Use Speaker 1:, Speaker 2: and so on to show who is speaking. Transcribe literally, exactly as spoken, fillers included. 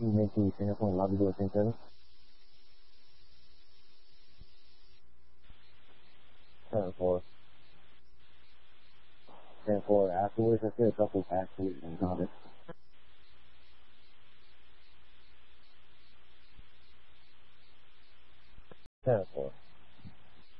Speaker 1: making Singapore and lobby go ten seven. ten four. ten four afterwards, I see a couple passes and got it. ten four.